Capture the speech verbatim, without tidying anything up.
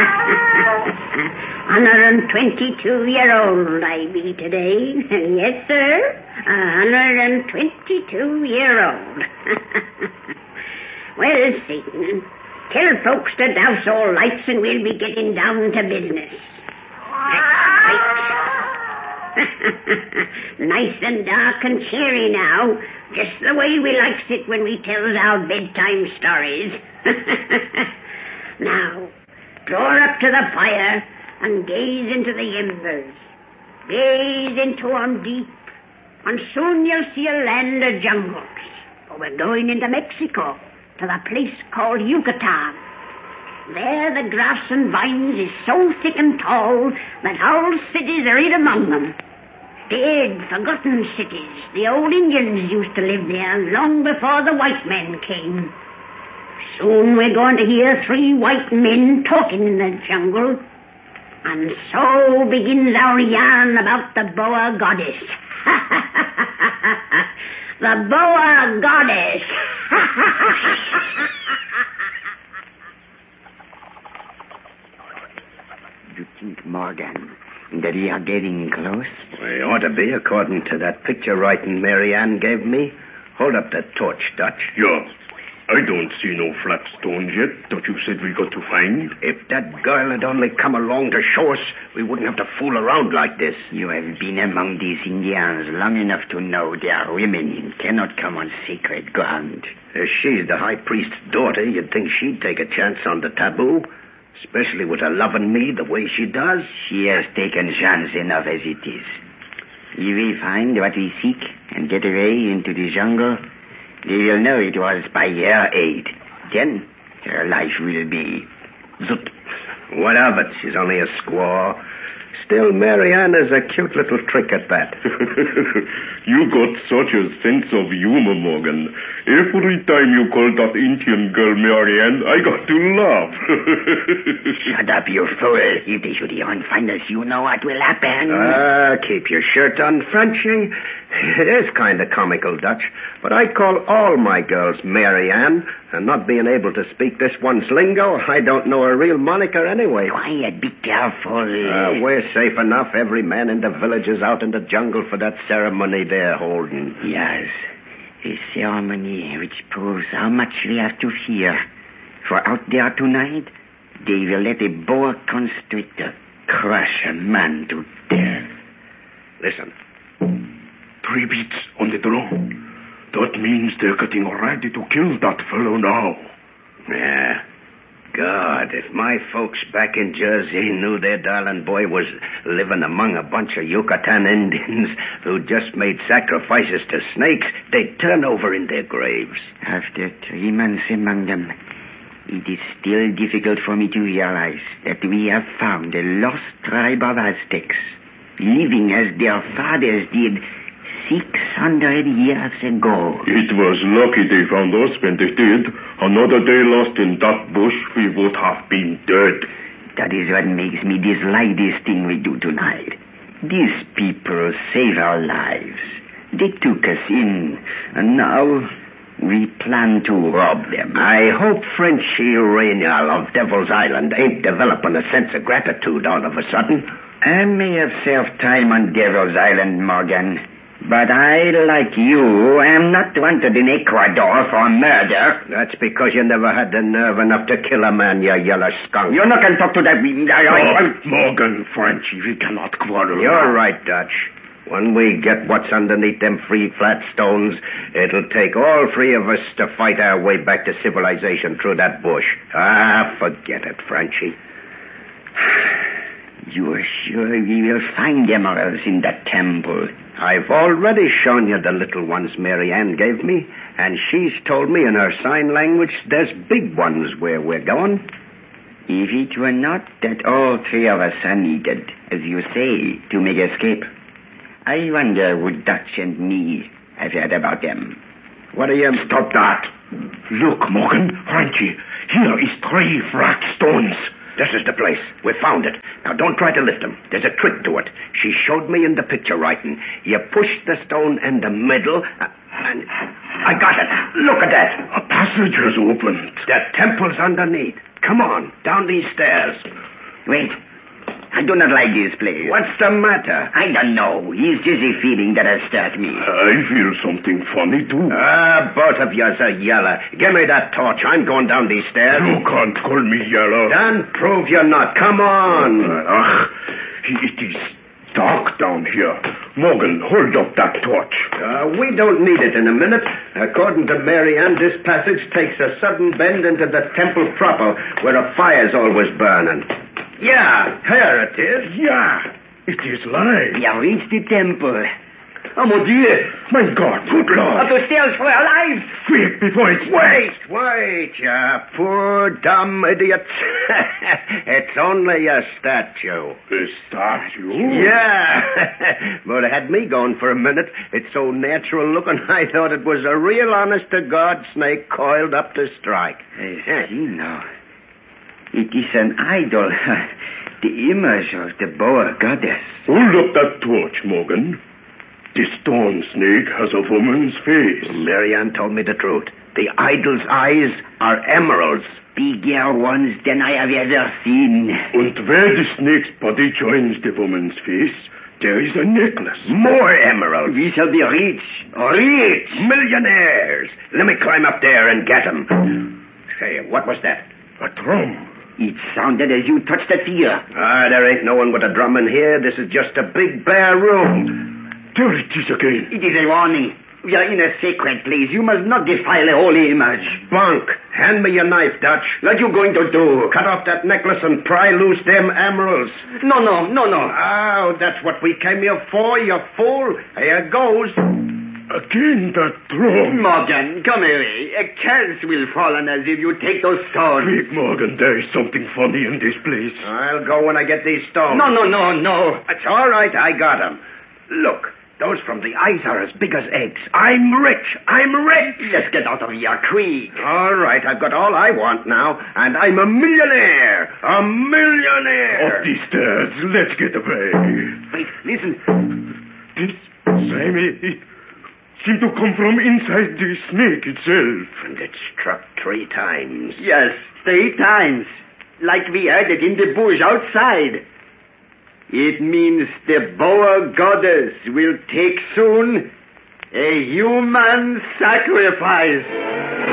one hundred twenty-two-year-old I be today. Yes, sir. one hundred twenty-two-year-old. Well, Satan, tell folks to douse all lights and we'll be getting down to business. Nice and dark and cheery now, just the way we likes it when we tells our bedtime stories. Now, draw up to the fire and gaze into the embers. Gaze into 'em deep, and soon you'll see a land of jungles. For we're going into Mexico, to the place called Yucatan. There the grass and vines is so thick and tall that whole cities are hid among them. Dead, forgotten cities. The old Indians used to live there long before the white men came. Soon we're going to hear three white men talking in the jungle. And so begins our yarn about the Boa Goddess. The Boa Goddess. You think, Morgan, that we are getting close? We ought to be, according to that picture writing Mary Ann gave me. Hold up that torch, Dutch. Yeah. I don't see no flat stones yet that you said we got to find. If that girl had only come along to show us, we wouldn't have to fool around like this. You have been among these Indians long enough to know they are women and cannot come on sacred ground. If she's the high priest's daughter, you'd think she'd take a chance on the taboo. Especially with her loving me the way she does. She has taken chance enough as it is. If we find what we seek and get away into the jungle, they will know it was by her aid. Then her life will be zoot. What of it? She's only a squaw. Still, Mary Ann is a cute little trick at that. You got such a sense of humor, Morgan. Every time you call that Indian girl Mary Ann, I got to laugh. Shut up, you fool. If they should hear and find us, you know what will happen. Ah, uh, keep your shirt on, Frenchie. It is kind of comical, Dutch, but I call all my girls Mary Ann, and not being able to speak this one's lingo, I don't know a real moniker anyway. Quiet, be careful. Uh, we're safe enough. Every man in the village is out in the jungle for that ceremony they're holding. Yes, a ceremony which proves how much we have to fear. For out there tonight, they will let a boa constrictor crush a man to death. Listen. Three beats on the drum. That means they're getting ready to kill that fellow now. Yeah. God, if my folks back in Jersey knew their darling boy was living among a bunch of Yucatan Indians who just made sacrifices to snakes, they'd turn over in their graves. After three months among them, it is still difficult for me to realize that we have found a lost tribe of Aztecs, living as their fathers did six hundred years ago. It was lucky they found us when they did. Another day lost in that bush, we would have been dead. That is what makes me dislike this thing we do tonight. These people save our lives. They took us in, and now we plan to rob them. I hope Frenchie Raynal of Devil's Island ain't developing a sense of gratitude all of a sudden. I may have served time on Devil's Island, Morgan, but I, like you, am not wanted in Ecuador for murder. That's because you never had the nerve enough to kill a man, you yellow skunk. You're not going to talk to that... Oh, Morgan, Frenchie, we cannot quarrel. You're right, Dutch. When we get what's underneath them three flat stones, it'll take all three of us to fight our way back to civilization through that bush. Ah, forget it, Frenchie. You are sure we will find emeralds in that temple? I've already shown you the little ones Mary Ann gave me, and she's told me in her sign language there's big ones where we're going. If it were not that all three of us are needed, as you say, to make escape, I wonder would Dutch and me have heard about them. What do you... Stop that. Look, Morgan, Frenchie, here is three flat stones. This is the place. We found it. Now, don't try to lift them. There's a trick to it. She showed me in the picture writing. You push the stone in the middle, uh, and I got it. Look at that. A passage has opened. The temple's underneath. Come on, down these stairs. Wait. I do not like this place. What's the matter? I don't know. It's just a feeling that has struck me. I feel something funny, too. Ah, both of you are yellow. Give me that torch. I'm going down these stairs. You can't call me yellow. Then prove you're not. Come on. Ach, it is dark down here. Morgan, hold up that torch. Uh, we don't need it in a minute. According to Mary Ann, this passage takes a sudden bend into the temple proper, where a fire's always burning. Yeah, here it is. Yeah, it is light. We have reached the temple. Oh, mon Dieu! My God, good Lord. Up the stairs for our lives! Quick, before it's... Wait, wait, you poor dumb idiots. It's only a statue. A statue? Yeah, but it had me going for a minute. It's so natural looking, I thought it was a real honest-to-God snake coiled up to strike. I see now. It is an idol. The image of the boa goddess. Hold up that torch, Morgan. The stone snake has a woman's face. Mary Ann told me the truth. The idol's eyes are emeralds. Bigger ones than I have ever seen. And where the snake's body joins the woman's face, there is a necklace. More emeralds. We shall be rich. Rich. Millionaires. Let me climb up there and get them. Say, what was that? A drum. It sounded as you touched that figure. Ah, there ain't no one with a drum in here. This is just a big bare room. There it is again. It is a warning. We are in a sacred place. You must not defile a holy image. Bunk. Hand me your knife, Dutch. What you going to do? Cut off that necklace and pry loose them emeralds. No, no, no, no. Oh, that's what we came here for, you fool. Here goes. Again, that drum. Morgan, come away. A curse will fall on us if you take those stones. Quick, Morgan, there is something funny in this place. I'll go when I get these stones. No, no, no, no. It's all right, I got them. Look, those from the eyes are as big as eggs. I'm rich. I'm rich. Let's get out of here, quick. All right, I've got all I want now, and I'm a millionaire. A millionaire. Up these stairs. Let's get away. Wait, listen. This slimy... It seemed to come from inside the snake itself. And it struck three times. Yes, three times. Like we heard it in the bush outside. It means the boa goddess will take soon a human sacrifice.